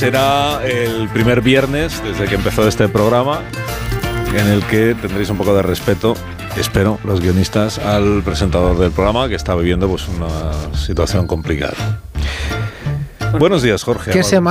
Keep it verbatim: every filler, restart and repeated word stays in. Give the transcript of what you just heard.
Será el primer viernes desde que empezó este programa en el que tendréis un poco de respeto, espero, los guionistas, al presentador del programa que está viviendo pues una situación complicada. Buenos días, Jorge. ¿Qué semana?